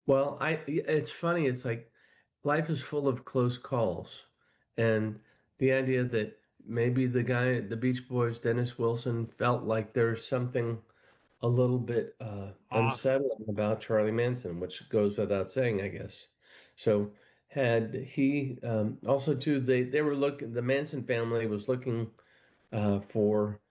Well, it's funny. It's like life is full of close calls. And the idea that maybe the guy, the Beach Boys, Dennis Wilson, felt like there's something a little bit Off. unsettling about Charlie Manson, which goes without saying, I guess. So had he also too, they were looking, the Manson family was looking for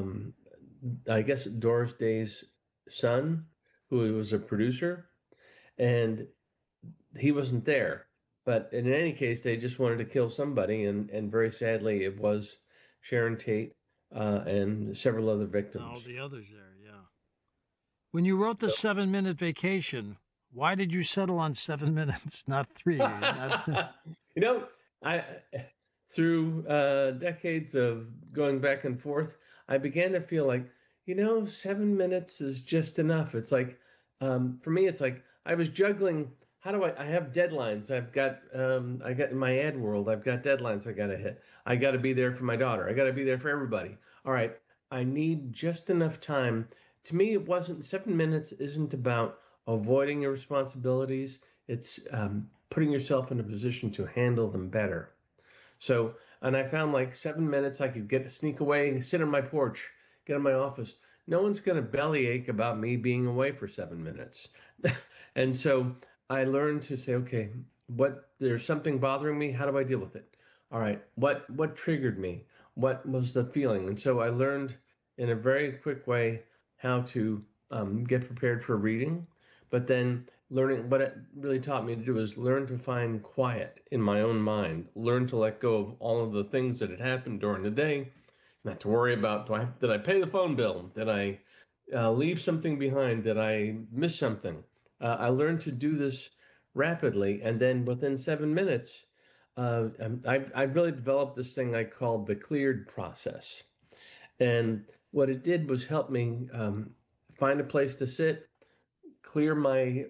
I guess Doris Day's son, who was a producer, and he wasn't there. But in any case, they just wanted to kill somebody, and very sadly, it was Sharon Tate and several other And all victims. the others there, yeah. When you wrote the So, 7 minute vacation, why did you settle on 7 minutes, not three? Not you know, I through decades of going back and forth, I began to feel like, 7 minutes is just enough. It's like, for me, it's like I was juggling. How do I have deadlines? I got in my ad world, I've got deadlines I got to hit. I got to be there for my daughter. I got to be there for everybody. All right. I need just enough time. To me, it wasn't 7 minutes isn't about avoiding your responsibilities. It's putting yourself in a position to handle them better. So, and I found like 7 minutes I could get sneak away and sit on my porch, get in my office. No one's going to bellyache about me being away for 7 minutes. And so I learned to say, okay, what there's something bothering me. How do I deal with it? All right, what triggered me? What was the feeling? And so I learned in a very quick way how to get prepared for reading, but then learning what it really taught me to do is learn to find quiet in my own mind, learn to let go of all of the things that had happened during the day, not to worry about did I pay the phone bill? Did I leave something behind? Did I miss something? I learned to do this rapidly, and then within 7 minutes, I've really developed this thing I called the cleared process. And what it did was help me find a place to sit, clear my,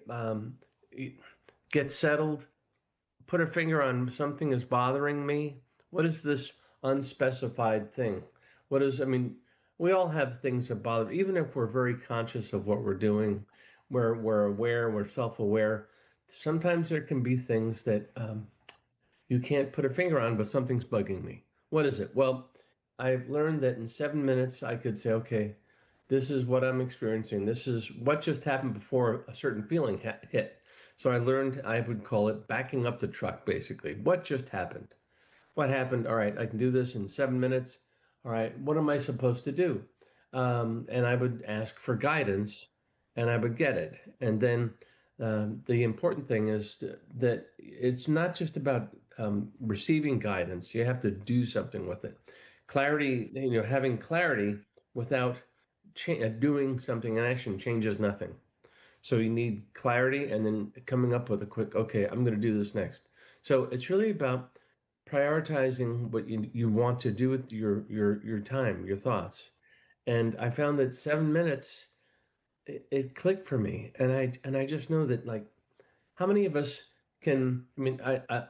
get settled, put a finger on something is bothering me. What is this unspecified thing? I mean, we all have things that bother, even if we're very conscious of what we're doing, we're aware, we're self-aware. Sometimes there can be things that you can't put a finger on, but something's bugging me. What is it? Well, I've learned that in 7 minutes, I could say, okay, this is what I'm experiencing. This is what just happened before a certain feeling hit. So I learned I would call it backing up the truck, basically. What just happened? What happened? All right, I can do this in 7 minutes. All right, what am I supposed to do? And I would ask for guidance and I would get it. And then the important thing is that it's not just about receiving guidance, you have to do something with it. Clarity, having clarity without doing something in action changes nothing. So you need clarity and then coming up with a quick, okay, I'm going to do this next. So it's really about prioritizing what you want to do with your time, your thoughts. And I found that 7 minutes it clicked for me, and I just know that like how many of us can? I mean,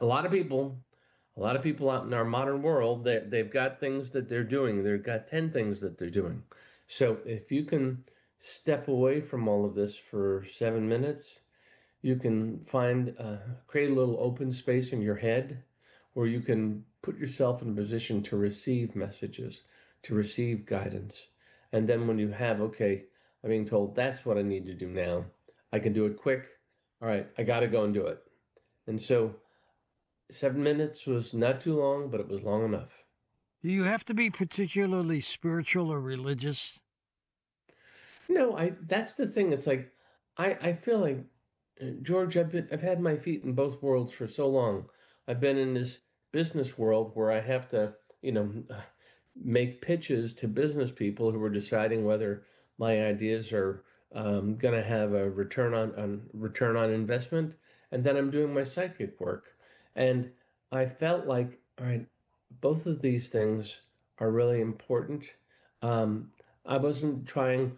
a lot of people out in our modern world, they've got things that they're doing. They've got 10 things that they're doing. So if you can step away from all of this for 7 minutes, you can create a little open space in your head where you can put yourself in a position to receive messages, to receive guidance. And then when you have, okay, I'm being told that's what I need to do now, I can do it quick. All right, I got to go and do it. And so 7 minutes was not too long, but it was long enough. Do you have to be particularly spiritual or religious? No, that's the thing. It's like I feel like George, I've had my feet in both worlds for so long. I've been in this business world where I have to, make pitches to business people who are deciding whether my ideas are going to have a return on investment, and then I'm doing my psychic work, and I felt like, all right, both of these things are really important. Um, I wasn't trying.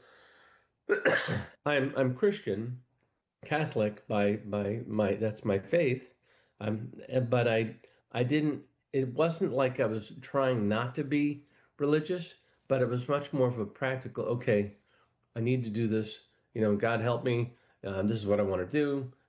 I'm Christian, Catholic by my that's my faith. But I didn't. It wasn't like I was trying not to be religious, but it was much more of a practical. Okay, I need to do this. God help me. This is what I want to do.